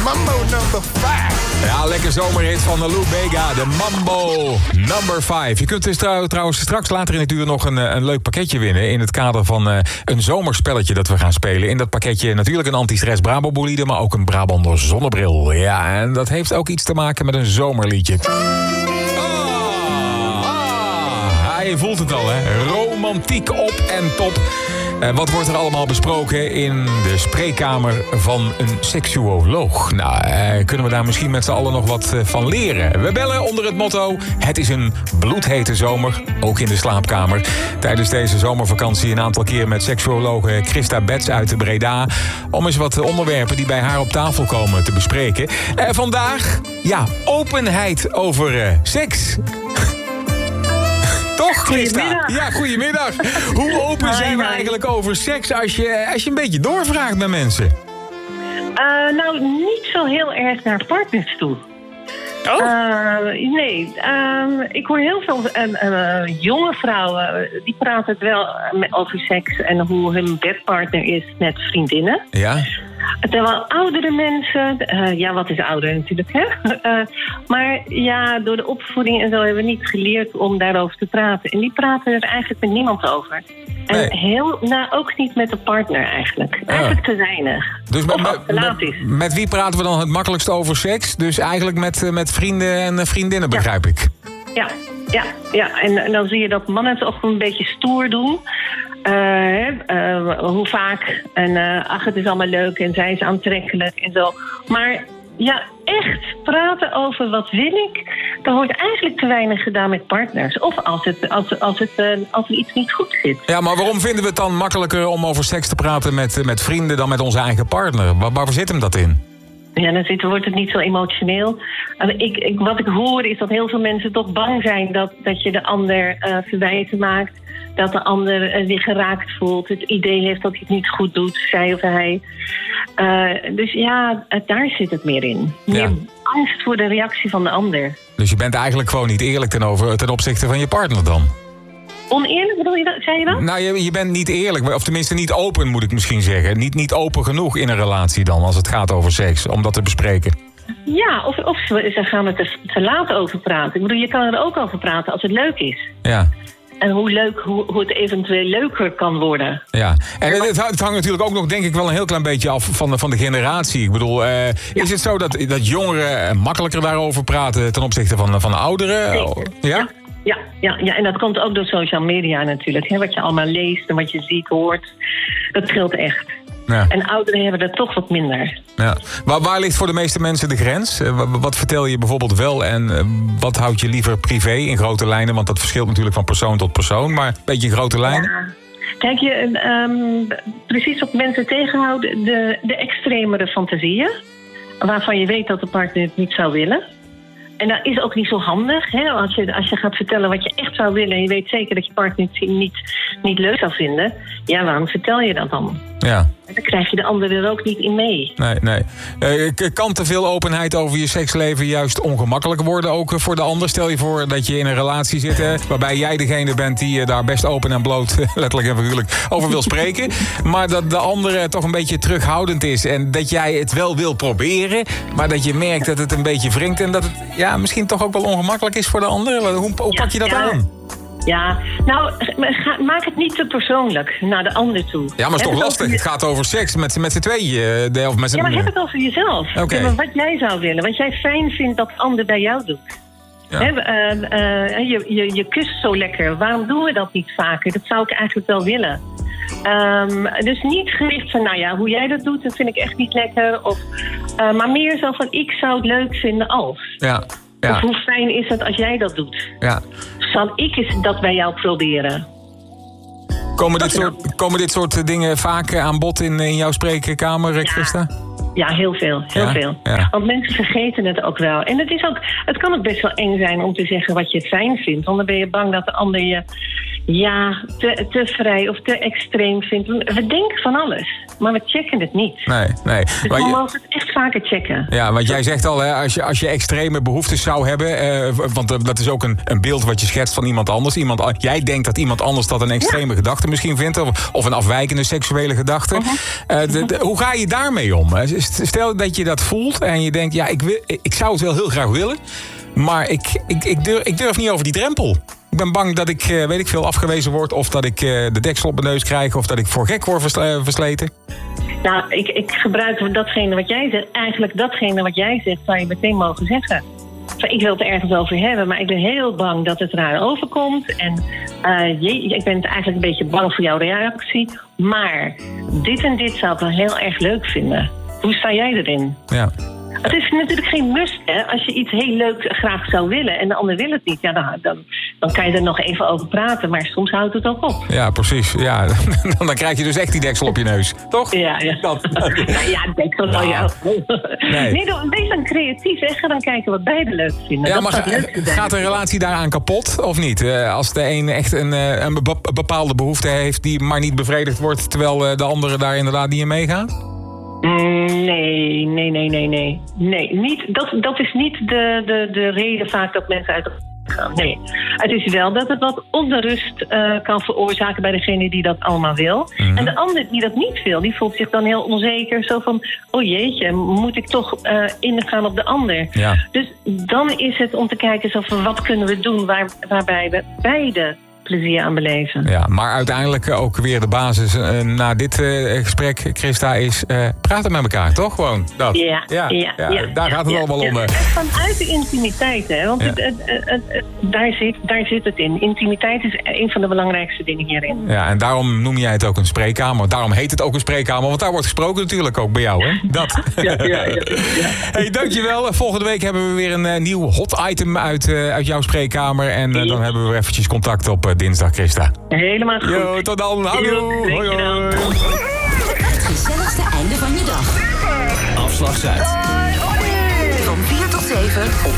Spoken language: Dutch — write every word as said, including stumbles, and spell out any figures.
Mambo number five. Ja, lekker zomerhit van de Lou Bega, de Mambo number vijf. Je kunt dus trouw, trouwens straks later in het uur nog een, een leuk pakketje winnen... in het kader van uh, een zomerspelletje dat we gaan spelen. In dat pakketje natuurlijk een anti-stress Brabo-bolide... maar ook een Brabander zonnebril. Ja, en dat heeft ook iets te maken met een zomerliedje. Je voelt het al, hè? Romantiek op en top. Uh, wat wordt er allemaal besproken in de spreekkamer van een seksuoloog? Nou, uh, kunnen we daar misschien met z'n allen nog wat uh, van leren? We bellen onder het motto... Het is een bloedhete zomer, ook in de slaapkamer. Tijdens deze zomervakantie een aantal keer met seksuologe Christa Bets uit Breda... om eens wat onderwerpen die bij haar op tafel komen te bespreken. Uh, vandaag, ja, openheid over uh, seks... Toch, Christa? Goedemiddag. Ja, goedemiddag. Hoe open zijn we eigenlijk over seks als je, als je een beetje doorvraagt met mensen? Uh, nou, niet zo heel erg naar partners toe. Oh? Uh, nee, uh, ik hoor heel veel uh, uh, jonge vrouwen... die praten het wel over seks en hoe hun bedpartner is met vriendinnen. Ja. Terwijl oudere mensen... Uh, ja, wat is ouder natuurlijk, hè? Uh, maar ja, door de opvoeding en zo hebben we niet geleerd om daarover te praten. En die praten er eigenlijk met niemand over. En nee. heel, nou, ook niet met de partner eigenlijk. Eigenlijk te weinig. Dus of met, als het te laat met, is. met wie praten we dan het makkelijkst over seks? Dus eigenlijk met, met vrienden en vriendinnen, begrijp ja. ik. Ja, ja, ja. En, en dan zie je dat mannen het ook een beetje stoer doen. Uh, uh, hoe vaak. En uh, ach, het is allemaal leuk en zij is aantrekkelijk en zo. Maar ja, echt praten over wat wil ik... er wordt eigenlijk te weinig gedaan met partners. Of als, het, als, als, het, uh, als er iets niet goed zit. Ja, maar waarom vinden we het dan makkelijker om over seks te praten met, met vrienden... dan met onze eigen partner? Waar, waar zit hem dat in? Ja, dan zit, wordt het niet zo emotioneel. Ik, ik, wat ik hoor is dat heel veel mensen toch bang zijn... dat, dat je de ander uh, verwijten maakt. Dat de ander uh, zich geraakt voelt. Het idee heeft dat hij het niet goed doet, zij of hij. Uh, dus ja, daar zit het meer in. Meer Ja. angst voor de reactie van de ander. Dus je bent eigenlijk gewoon niet eerlijk ten, over, ten opzichte van je partner dan? Oneerlijk, bedoel je dat? Zei je dat? Nou, je, je bent niet eerlijk, of tenminste niet open, moet ik misschien zeggen. Niet, niet open genoeg in een relatie dan, als het gaat over seks, om dat te bespreken. Ja, of, of ze ze gaan het er te laat over praten. Ik bedoel, je kan er ook over praten als het leuk is. Ja. En hoe leuk, hoe, hoe het eventueel leuker kan worden. Ja, en het, het hangt natuurlijk ook nog, denk ik, wel een heel klein beetje af van de, van de generatie. Ik bedoel, uh, ja. Is het zo dat, dat jongeren makkelijker daarover praten ten opzichte van, van de ouderen? Zeker. Ja? Ja. Ja, ja, ja, en dat komt ook door social media natuurlijk. Hè? Wat je allemaal leest en wat je ziet, hoort. Dat scheelt echt. Ja. En ouderen hebben dat toch wat minder. Ja. Waar, waar ligt voor de meeste mensen de grens? Uh, wat, wat vertel je bijvoorbeeld wel en uh, wat houd je liever privé in grote lijnen? Want dat verschilt natuurlijk van persoon tot persoon, maar een beetje in grote lijnen. Ja. Kijk, je, um, precies wat mensen tegenhouden, de, de extremere fantasieën. Waarvan je weet dat de partner het niet zou willen. En dat is ook niet zo handig. Hè? Als, je, als je gaat vertellen wat je echt zou willen... en je weet zeker dat je partner het niet, niet leuk zou vinden... ja, waarom vertel je dat dan? Ja. Dan krijg je de ander er ook niet in mee. Nee, nee. Uh, kan te veel openheid over je seksleven juist ongemakkelijk worden ook voor de ander? Stel je voor dat je in een relatie zit... Hè, waarbij jij degene bent die daar best open en bloot... letterlijk en figuurlijk over wil spreken... maar dat de ander toch een beetje terughoudend is... en dat jij het wel wil proberen... maar dat je merkt dat het een beetje wringt... en dat het ja, misschien toch ook wel ongemakkelijk is voor de ander. Hoe, hoe pak je dat ja, ja. aan? Ja, nou, maak het niet te persoonlijk naar de ander toe. Ja, maar het is toch lastig? Je... Het gaat over seks met, met z'n tweeën. Of met z'n... Ja, maar heb het over jezelf. Okay. Ja, maar wat jij zou willen, wat jij fijn vindt dat de ander bij jou doet. Ja. He, uh, uh, je, je, je kust zo lekker. Waarom doen we dat niet vaker? Dat zou ik eigenlijk wel willen. Um, dus niet gericht van, nou ja, hoe jij dat doet, dat vind ik echt niet lekker. Of, uh, maar meer zo van, ik zou het leuk vinden als. Ja. Ja. Of hoe fijn is het als jij dat doet? Ja. Zal ik eens dat bij jou proberen? Komen dit, soort, komen dit soort dingen vaak aan bod in, in jouw spreekkamer, ja. Christa? Ja, heel veel. Heel ja? veel. Ja. Want mensen vergeten het ook wel. En het, is ook, het kan ook best wel eng zijn om te zeggen wat je fijn vindt. Want dan ben je bang dat de ander je, ja, te, te vrij of te extreem vindt. We denken van alles, maar we checken het niet. Nee, nee. Dus we mogen het echt vaker checken. Ja, want jij zegt al, hè, als, je, als je extreme behoeftes zou hebben... Eh, want uh, dat is ook een, een beeld wat je schetst van iemand anders. Iemand, jij denkt dat iemand anders dat een extreme ja. gedachte misschien vindt... Of, of een afwijkende seksuele gedachte. Uh-huh. Uh, de, de, hoe ga je daarmee om? Stel dat je dat voelt en je denkt... ja, ik, wil, ik zou het wel heel graag willen... maar ik, ik, ik, durf, ik durf niet over die drempel. Ik ben bang dat ik, weet ik veel, afgewezen word... of dat ik de deksel op mijn neus krijg... of dat ik voor gek word versleten. Nou, ik, ik gebruik datgene wat jij zegt. Eigenlijk datgene wat jij zegt, zou je meteen mogen zeggen. Ik wil het er ergens over hebben, maar ik ben heel bang dat het raar overkomt. En uh, je, ik ben eigenlijk een beetje bang voor jouw reactie. Maar dit en dit zou ik wel heel erg leuk vinden. Hoe sta jij erin? Ja. Het is natuurlijk geen must, hè. Als je iets heel leuks graag zou willen en de ander wil het niet... ja, dan, dan, dan kan je er nog even over praten, maar soms houdt het ook op. Ja, precies. Ja. Dan krijg je dus echt die deksel op je neus, toch? Ja, ja. Dat. Nou, ja, deksel nou, ja. Nee, nee dan, wees dan creatief, hè. Ga dan kijken wat beiden leuk vinden. Ja, dat maar ga, gaat de relatie daaraan kapot, of niet? Als de een echt een, een bepaalde behoefte heeft die maar niet bevredigd wordt... terwijl de andere daar inderdaad niet in meegaat? Nee, nee, nee, nee, nee. Nee, niet, dat, dat is niet de, de, de reden vaak dat mensen uit elkaar gaan. Nee. Het is wel dat het wat onrust uh, kan veroorzaken bij degene die dat allemaal wil. Mm-hmm. En de ander die dat niet wil, die voelt zich dan heel onzeker. Zo van, oh jeetje, moet ik toch uh, ingaan op de ander? Ja. Dus dan is het om te kijken, zo van, wat kunnen we doen waar, waarbij we beide... plezier aan beleven. Ja, maar uiteindelijk ook weer de basis uh, na dit uh, gesprek, Christa, is uh, praten met elkaar, toch gewoon? Dat. Ja, ja, ja, ja, ja. Daar gaat het ja, allemaal ja. om. Uh. Vanuit de intimiteit, hè? Want ja. het, het, het, het, het, daar, zit, daar zit het in. Intimiteit is een van de belangrijkste dingen hierin. Ja, en daarom noem jij het ook een spreekkamer. Daarom heet het ook een spreekkamer, want daar wordt gesproken natuurlijk ook bij jou, hè? Dat. Ja, ja, ja, ja. Hey, dankjewel. Volgende week hebben we weer een uh, nieuw hot item uit, uh, uit jouw spreekkamer. En uh, dan hebben we weer eventjes contact op uh, dinsdag, Christa. Helemaal goed. Yo, tot dan. Hallo. Hoi, hoi. Het gezelligste einde van je dag. Afslag Zuid. Van vier tot zeven op